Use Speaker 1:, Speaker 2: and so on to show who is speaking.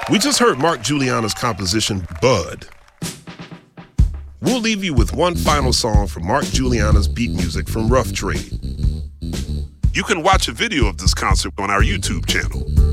Speaker 1: We just heard Mark Guiliana's composition, Bud. We'll leave you with one final song from Mark Guiliana's beat music from Rough Trade. You can watch a video of this concert on our YouTube channel.